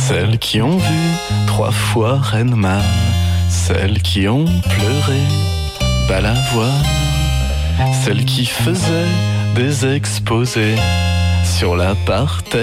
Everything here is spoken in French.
Celles qui ont vu 3 fois Renman, celles qui ont pleuré Balavoine, celles qui faisaient des exposés sur la parterre